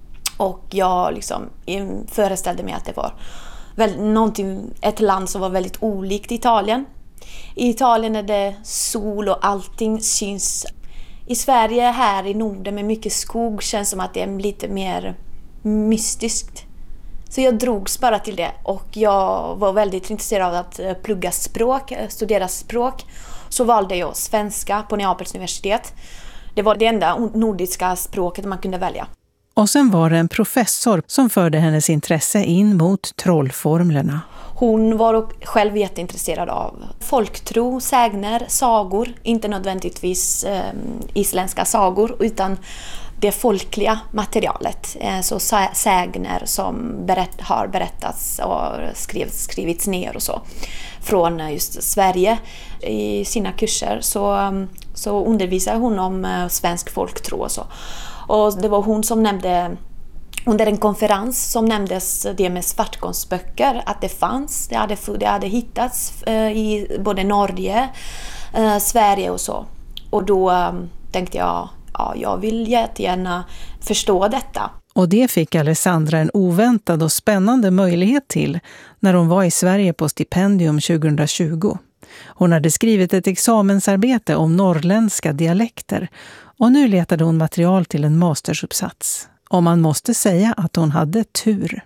Och jag liksom föreställde mig att det var väl någonting, ett land som var väldigt olikt Italien. I Italien är det sol och allting syns. I Sverige här i Norden med mycket skog känns som att det är lite mer mystiskt. Så jag drogs bara till det och jag var väldigt intresserad av att plugga språk, studera språk. Så valde jag svenska på Neapels universitet. Det var det enda nordiska språket man kunde välja. Och sen var det en professor som förde hennes intresse in mot trollformlerna. Hon var själv jätteintresserad av folktro, sägner, sagor. Inte nödvändigtvis eh, isländska sagor utan det folkliga materialet. Eh, så sägner som berätt, har berättats och skrivits, skrivits ner och så. Från just Sverige i sina kurser så, så undervisar hon om svensk folktro och så. Och det var hon som nämnde under en konferens som nämndes det med svartkonstböcker att det fanns, det hade, det hade hittats i både Norge, eh, Sverige och så. Och då eh, tänkte jag, ja, jag vill jättegärna förstå detta. Och det fick Alessandra en oväntad och spännande möjlighet till när hon var i Sverige på stipendium tjugohundratjugo. Hon hade skrivit ett examensarbete om norrländska dialekter och nu letade hon material till en mastersuppsats. Och man måste säga att hon hade tur.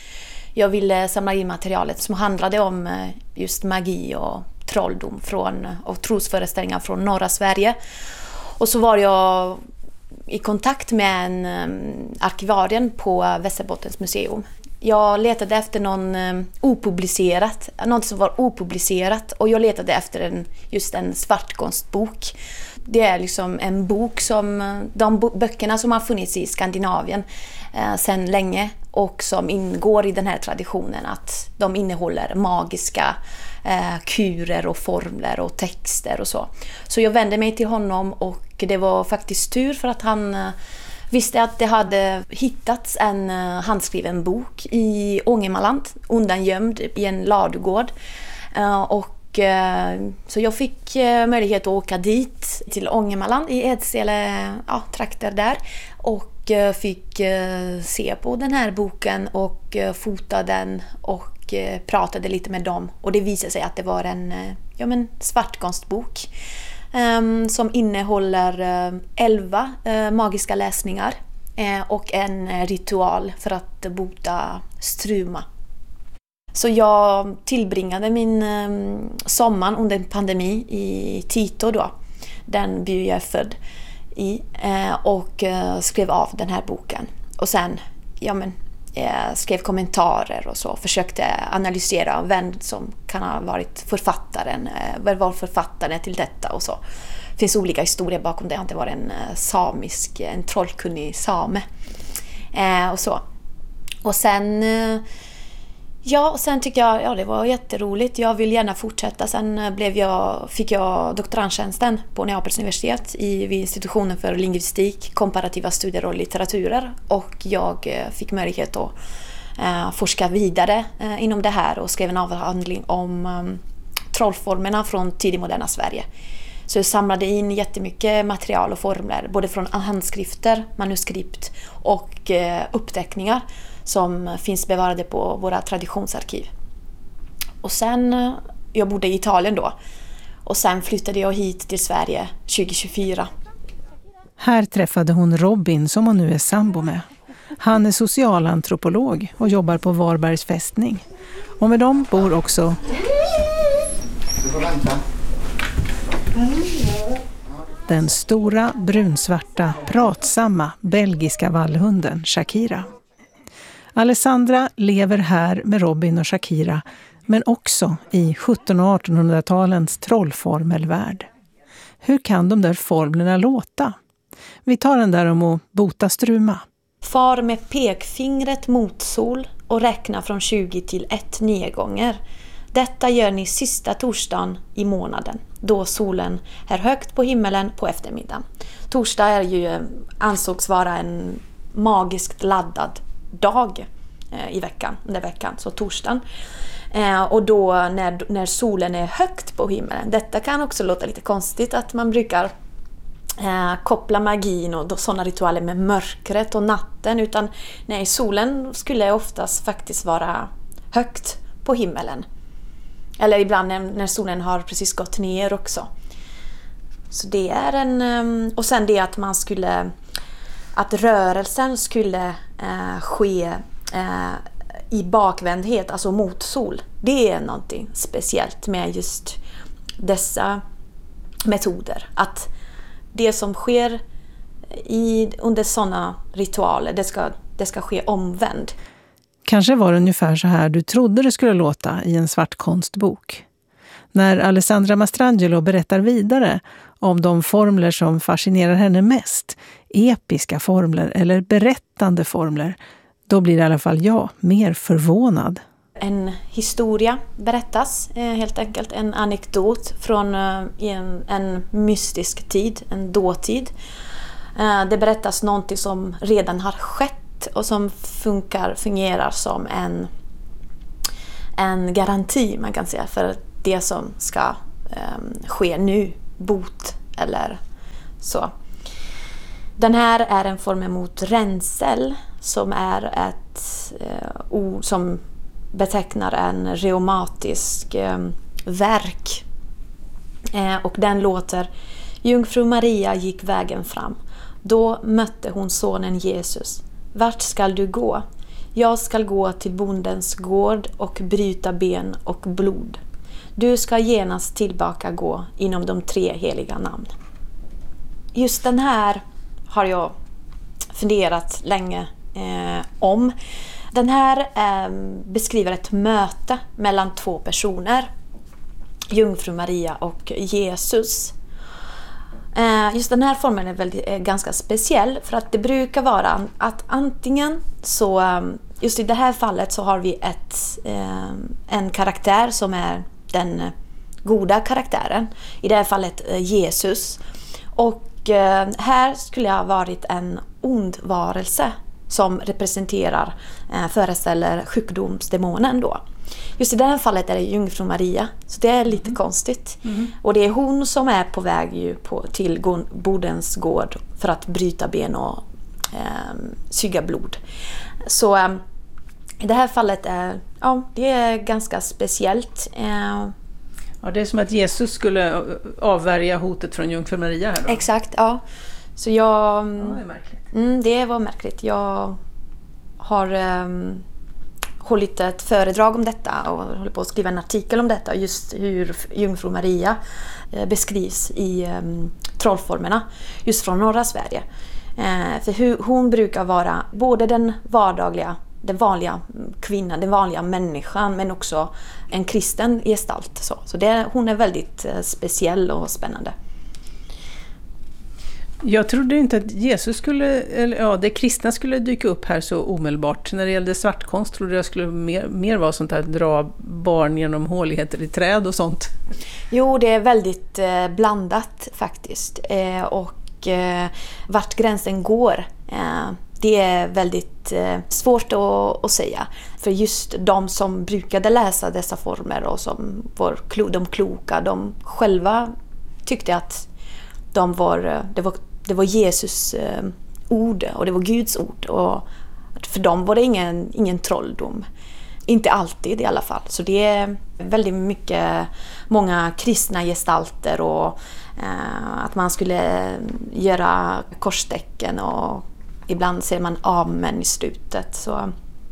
Jag ville samla in materialet som handlade om just magi och trolldom från, och trosföreställningar från norra Sverige. Och så var jag i kontakt med en um, arkivarien på Västerbottens museum. Jag letade efter någon um, opublicerat, något som var opublicerat och jag letade efter en, just en svartkonstbok. Det är liksom en bok som, de böckerna som har funnits i Skandinavien eh, sedan länge och som ingår i den här traditionen att de innehåller magiska eh, kurer och formler och texter och så. Så jag vände mig till honom och det var faktiskt tur för att han eh, visste att det hade hittats en eh, handskriven bok i Ångermanland, undangömd i en ladugård eh, och så jag fick möjlighet att åka dit till Ångermanland i Edsele, ja, trakter där och fick se på den här boken och fota den och pratade lite med dem och det visade sig att det var en ja, men svartkonstbok um, som innehåller elva uh, magiska läsningar uh, och en ritual för att bota struma. Så jag tillbringade min eh, sommar under en pandemi i Tito då, den by jag är född i, eh, och eh, skrev av den här boken. Och sen ja, men, eh, skrev kommentarer och så, försökte analysera vem som kan ha varit författaren, eh, vad var författaren till detta och så. Det finns olika historier bakom det, det var en eh, samisk, en trollkunnig same eh, och så. Och sen... Eh, Ja, och sen tycker jag ja, det var jätteroligt. Jag vill gärna fortsätta. Sen blev jag, fick jag doktorandtjänsten på Neapels universitet i, vid institutionen för lingvistik, komparativa studier och litteraturer. Och jag fick möjlighet att eh, forska vidare eh, inom det här och skrev en avhandling om um, trollformerna från tidig moderna Sverige. Så jag samlade in jättemycket material och formler, både från handskrifter, manuskript och eh, uppteckningar som finns bevarade på våra traditionsarkiv. Och sen, jag bodde i Italien då, och sen flyttade jag hit till Sverige tjugohundratjugofyra. Här träffade hon Robin som hon nu är sambo med. Han är socialantropolog och jobbar på Varbergs fästning. Och med dem bor också... den stora, brunsvarta, pratsamma belgiska vallhunden Shakira. Alessandra lever här med Robin och Shakira, men också i sjuttonhundra- och artonhundratalens trollformelvärld. Hur kan de där formlerna låta? Vi tar den där om att bota struma. Far med pekfingret mot sol och räkna från tjugo till ett nio gånger. Detta gör ni sista torsdagen i månaden, då solen är högt på himmelen på eftermiddagen. Torsdag är ju, ansågs vara en magiskt laddad dag i veckan, under veckan, så torsdagen. Eh, och då när, när solen är högt på himlen. Detta kan också låta lite konstigt att man brukar eh, koppla magin och sådana ritualer med mörkret och natten. Utan nej, solen skulle oftast faktiskt vara högt på himlen. Eller ibland när, när solen har precis gått ner också. Så det är en... Och sen det att man skulle... Att rörelsen skulle eh, ske eh, i bakvändhet, alltså mot sol. Det är någonting speciellt med just dessa metoder. Att det som sker i, under sådana ritualer, det ska, det ska ske omvänd. Kanske var det ungefär så här du trodde det skulle låta i en svart konstbok. När Alessandra Mastrangelo berättar vidare om de formler som fascinerar henne mest, episka formler eller berättande formler, då blir i alla fall jag mer förvånad. En historia berättas, helt enkelt en anekdot från en, en mystisk tid, en dåtid. Det berättas någonting som redan har skett och som funkar, fungerar som en, en garanti, man kan säga, för det som ska um, ske nu, bot eller så. Den här är en form mot ränsel som är ett uh, ord som betecknar en reumatisk um, verk. Uh, och den låter: Jungfru Maria gick vägen fram. Då mötte hon sonen Jesus. Vart skall du gå? Jag skall gå till bondens gård och bryta ben och blod. Du ska genast tillbaka gå inom de tre heliga namn. Just den här har jag funderat länge eh, om. Den här eh, beskriver ett möte mellan två personer. Jungfru Maria och Jesus. Eh, just den här formen är, väldigt, är ganska speciell, för att det brukar vara att antingen så, eh, just i det här fallet så har vi ett, eh, en karaktär som är den goda karaktären. I det här fallet Jesus. Och eh, här skulle jag ha varit en ond varelse som representerar, eh, föreställer sjukdomsdemonen då. Just i det här fallet är det Jungfru Maria. Så det är lite mm. konstigt. Mm. Och det är hon som är på väg ju på, till bondens gård för att bryta ben och eh, suga blod. Så eh, i det här fallet är, ja, det är ganska speciellt. Eh, ja, det är som att Jesus skulle avvärja hotet från Jungfru Maria här då. Exakt, ja. Så jag... Ja, det är märkligt. Mm, det var märkligt. Jag har um, hållit ett föredrag om detta och håller på att skriva en artikel om detta. Just hur Jungfru Maria uh, beskrivs i um, trollformerna just från norra Sverige. Uh, för hur, hon brukar vara både den vardagliga, den vanliga kvinnan, den vanliga människan, men också en kristen gestalt. Så, så det, hon är väldigt uh, speciell och spännande. Jag trodde inte att Jesus skulle, eller ja, det kristna skulle dyka upp här så omedelbart. När det gällde svartkonst trodde jag skulle mer, mer vara sånt här, dra barn genom håligheter i träd och sånt. Jo, det är väldigt eh, blandat faktiskt. Eh, och eh, vart gränsen går, eh, det är väldigt eh, svårt att, att säga. För just de som brukade läsa dessa former och som var de kloka, de själva tyckte att de var, det var Det var Jesus eh, ord och det var Guds ord. Och för dem var det ingen, ingen trolldom. Inte alltid i alla fall. Så det är väldigt mycket, många kristna gestalter och eh, att man skulle göra korstecken och ibland ser man amen i slutet. Så,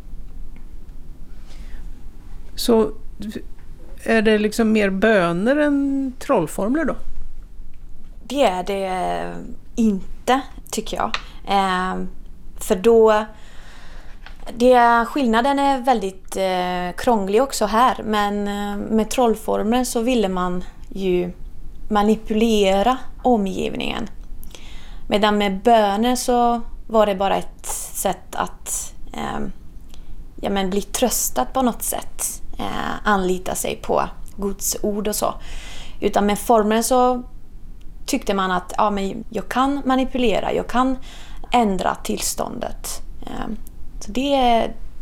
så är det liksom mer böner än trollformler då? Det är det inte, tycker jag. Eh, för då... Det, skillnaden är väldigt eh, krånglig också här. Men eh, med trollformer så ville man ju manipulera omgivningen. Medan med böner så var det bara ett sätt att eh, ja, men bli tröstad på något sätt. Eh, anlita sig på Guds ord och så. Utan med former så tyckte man att ja, men jag kan manipulera, jag kan ändra tillståndet. Så det,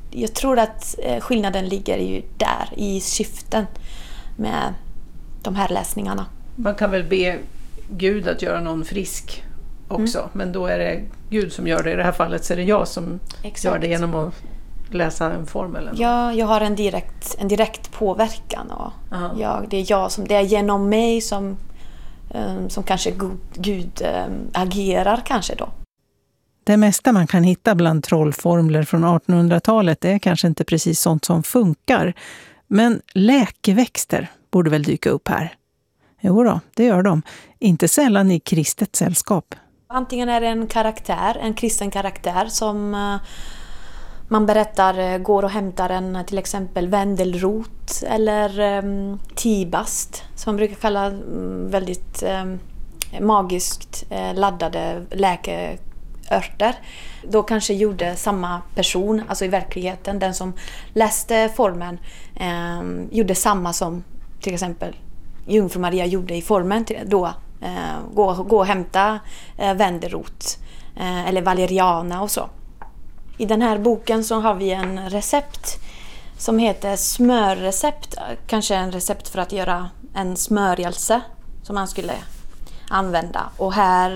jag tror att skillnaden ligger ju där i syften med de här läsningarna. Man kan väl be Gud att göra någon frisk också, mm. men då är det Gud som gör det. I det här fallet så är det jag som Exakt. gör det genom att läsa en formel. Ja, jag har en direkt, en direkt påverkan. Och jag, det är jag som, det är genom mig som, um, som kanske Gud, Gud um, agerar kanske då. Det mesta man kan hitta bland trollformler från artonhundratalet är kanske inte precis sånt som funkar. Men läkeväxter borde väl dyka upp här? Jo då, det gör de. Inte sällan i kristet sällskap. Antingen är det en karaktär, en kristen karaktär som uh, man berättar går och hämtar en till exempel vändelrot eller um, tibast som man brukar kalla um, väldigt um, magiskt uh, laddade läkeörter. Då kanske gjorde samma person, alltså i verkligheten, den som läste formen um, gjorde samma som till exempel Jungfru Maria gjorde i formen till, då eh, gå, gå och hämta eh, vänderot eh, eller valeriana och så. I den här boken så har vi en recept som heter smörrecept, kanske en recept för att göra en smörjelse som man skulle använda. Och här